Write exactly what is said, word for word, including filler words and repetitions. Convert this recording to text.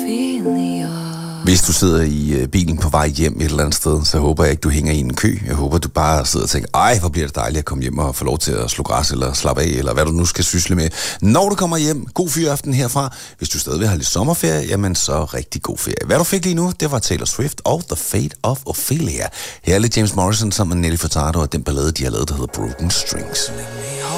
Hvis du sidder i bilen på vej hjem et eller andet sted, så håber jeg ikke, du hænger i en kø. Jeg håber, du bare sidder og tænker, ej, hvor bliver det dejligt at komme hjem og få lov til at slå græs eller slappe af, eller hvad du nu skal sysle med. Når du kommer hjem, god fyraften herfra. Hvis du stadig har lidt sommerferie, jamen så rigtig god ferie. Hvad du fik lige nu, det var Taylor Swift og The Fate of Ophelia. Her er lidt James Morrison sammen med Nelly Furtado og den ballade, de har lavet, der hedder Broken Strings.